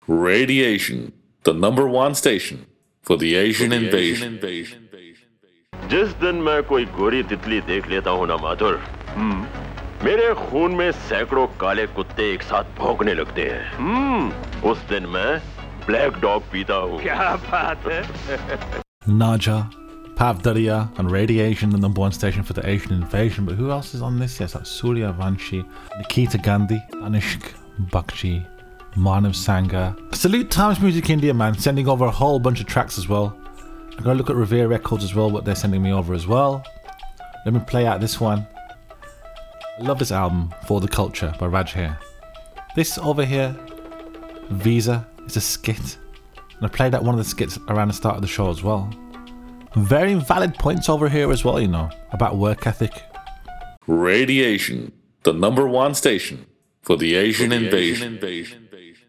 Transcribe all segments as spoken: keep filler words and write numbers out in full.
Radiation, the number one station for the Asian invasion. जिस दिन मैं कोई गोरी तितली देख लेता हूँ ना माधुर, मेरे खून में सैकड़ों काले कुत्ते एक साथ भौंकने लगते हैं। उस दिन मैं ब्लैक डॉग पीता हूँ। क्या बात है? Naja, Pav Daria, and Radiation, the number one station for the Asian invasion. But who else is on this? Yes, that's Surya Vanshi, Nikita Gandhi, Anishk Bakshi, Manav Sangha. Salute Times Music India, man, sending over a whole bunch of tracks as well. I'm going to look at Revere Records as well, what they're sending me over as well. Let me play out this one. I love this album, For the Culture, by Raj here. This over here, Visa, is a skit. And I played out one of the skits around the start of the show as well. Very valid points over here as well, you know, about work ethic. Radiation, the number one station for the Asian for the invasion. Asian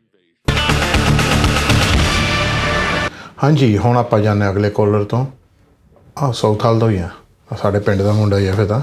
हाँ जी, ਹੁਣ ਆਪਾਂ ਜਾਣੇ ਅਗਲੇ collar ਤੋਂ। ਆ south ਹਾਲ ਦਾ ਹੀ ਆ, ਸਾਡੇ ਪਿੰਡ ਦਾ ਮੁੰਡਾ ਹੀ ਆ ਫਿਰ ਤਾਂ।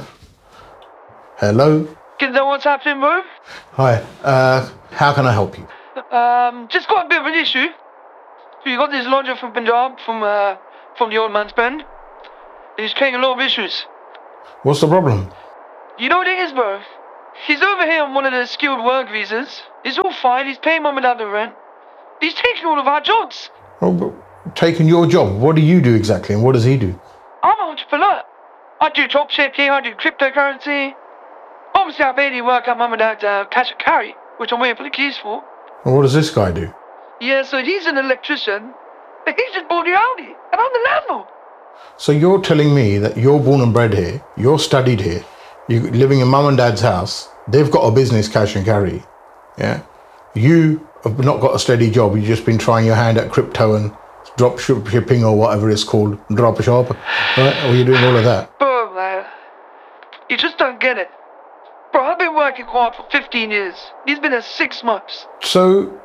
Hello. Kids, what's happening, bro? Hi. Uh, how can I help you? Um, just got a bit of an issue. You got this lodger from Punjab, from uh, from the old man's band. He's creating a lot of issues. What's the problem? You know what it is, bro? He's over here on one of the skilled work visas. It's all fine. He's paying mum and dad the rent. He's taking all of our jobs. Oh, but taking your job? What do you do exactly, and what does he do? I'm an entrepreneur. I do drop shipping. I do cryptocurrency. Obviously, I barely work at mum and dad's uh, cash and carry, which I'm waiting for the keys for. And what does this guy do? Yeah, so he's an electrician, but he's just bought the Audi, and I'm the landlord. So you're telling me that you're born and bred here, you're studied here, you're living in mum and dad's house, they've got a business, cash and carry, yeah? You have not got a steady job, you've just been trying your hand at crypto and drop shipping or whatever it's called, drop shop, right? Or you're doing all of that? Bro, man, you just don't get it. Bro, I've been working hard for fifteen years. He's been there six months. So,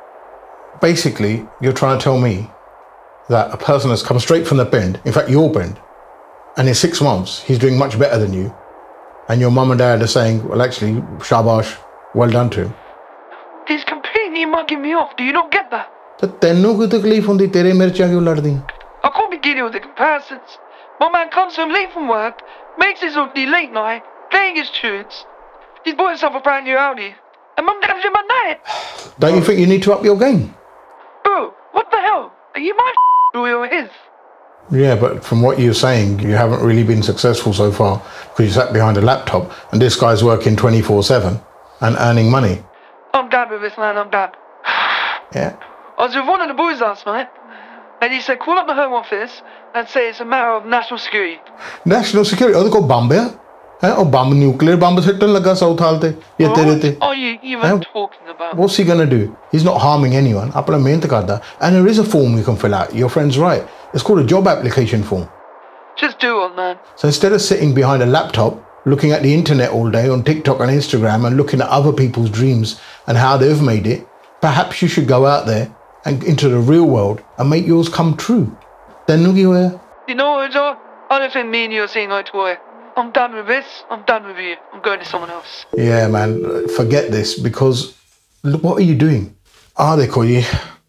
basically, you're trying to tell me that a person has come straight from the bend, in fact, your bend, and in six months, he's doing much better than you, and your mum and dad are saying, well, actually, shabash, well done to him. He's completely mugging me off. Do you not get that? ਤਾਂ ਤੈਨੂੰ ਕੋਈ ਤਕਲੀਫ ਹੁੰਦੀ ਤੇਰੇ ਮਿਰਚਾਂ ਕਿਉਂ ਲੜਦੀਆਂ? I can't be dealing with the comparisons. My man comes home late from work, makes his own late night, playing his tunes. He's bought himself a brand new Audi, and mum dad's in my night. Don't you think you need to up your game? Bro, what the hell? Are you my or you're his? Yeah, but from what you're saying, you haven't really been successful so far because you sat behind a laptop and this guy's working twenty-four seven and earning money. I'm done with this, man. I'm done. Yeah. I was with one of the boys last night, and he said, call up the Home Office and say it's a matter of national security. National security? ਉਹਦੇ ਕੋਲ bomb ਆ? ਹੈ ਉਹ bomb nuclear bomb ਸਿੱਟਣ ਲੱਗਾ south ਹਾਲ ਤੇ ਜਾਂ ਤੇਰੇ ਤੇ? What are you even talking about? What's he gonna do? He's not harming anyone. ਆਪਣਾ ਮਿਹਨਤ ਕਰਦਾ. And there is a form you can fill out. Your friend's right. It's called a job application form. Just do it, man. So instead of sitting behind a laptop, looking at the internet all day on TikTok and Instagram and looking at other people's dreams and how they've made it, perhaps you should go out there and into the real world and make yours come true. ਤੈਨੂੰ ਕੀ ਹੋਇਆ? You know what, John? I don't think me and you are seeing eye to eye. I'm done with this. I'm done with you. I'm going to someone else. Yeah, man. Forget this because look, what are you doing? ਆਹ ਦੇਖੋ ਜੀ,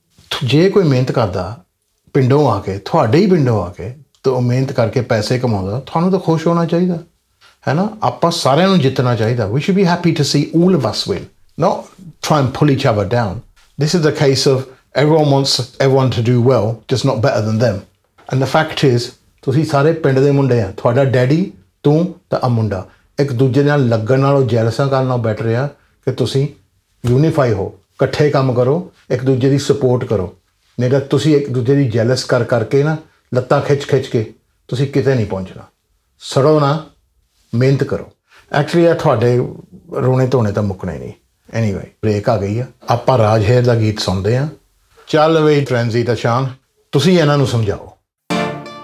ਜੇ ਕੋਈ ਮਿਹਨਤ ਕਰਦਾ ਪਿੰਡੋਂ ਆ ਕੇ, ਤੁਹਾਡੇ ਹੀ ਪਿੰਡੋਂ ਆ ਕੇ, ਤੇ ਉਹ ਮਿਹਨਤ ਕਰਕੇ ਪੈਸੇ ਕਮਾਉਂਦਾ, ਤੁਹਾਨੂੰ ਤਾਂ ਖੁਸ਼ ਹੋਣਾ ਚਾਹੀਦਾ, ਹੈ ਨਾ? ਆਪਾਂ ਸਾਰਿਆਂ ਨੂੰ ਜਿੱਤਣਾ ਚਾਹੀਦਾ. We should be happy to see all of us win, not try and pull each other down. This is the case of everyone wants everyone to do well, just not better than them. And the fact is, ਤੁਸੀਂ ਸਾਰੇ ਪਿੰਡ ਦੇ ਮੁੰਡੇ ਆ, ਤੁਹਾਡਾ daddy, ਤੂੰ ਤੇ ਆ ਮੁੰਡਾ ਇੱਕ ਦੂਜੇ ਨਾਲ ਲੱਗਣ ਨਾਲੋਂ ਜੈਲਸਾਂ ਕਰਨ ਨਾਲੋਂ ਬੈਟਰ ਆ ਕਿ ਤੁਸੀਂ ਯੂਨੀਫਾਈ ਹੋ, ਇਕੱਠੇ ਕੰਮ ਕਰੋ, ਇੱਕ ਦੂਜੇ ਦੀ ਸਪੋਰਟ ਕਰੋ। ਨਹੀਂ ਤਾਂ ਤੁਸੀਂ ਇੱਕ ਦੂਜੇ ਦੀ ਜੈਲਸ ਕਰ ਕਰਕੇ ਨਾ ਲੱਤਾਂ ਖਿੱਚ ਖਿੱਚ ਕੇ ਤੁਸੀਂ ਕਿਤੇ ਨਹੀਂ ਪਹੁੰਚਣਾ। ਸੜੋ ਨਾ, ਮਿਹਨਤ ਕਰੋ। ਐਕਚੁਅਲੀ ਆ ਤੁਹਾਡੇ ਰੋਣੇ ਧੋਣੇ ਤਾਂ ਮੁੱਕਣੇ ਨਹੀਂ। ਐਨੀਵੇ ਬ੍ਰੇਕ ਆ ਗਈ ਆ, ਆਪਾਂ ਰਾਜ ਹੇਰ ਦਾ ਗੀਤ ਸੁਣਦੇ ਆ। ਚੱਲ ਵੇ ਟ੍ਰੈਂਜ਼ੀ ਤਾਂ ਸ਼ਾਨ, ਤੁਸੀਂ ਇਹਨਾਂ ਨੂੰ ਸਮਝਾਓ।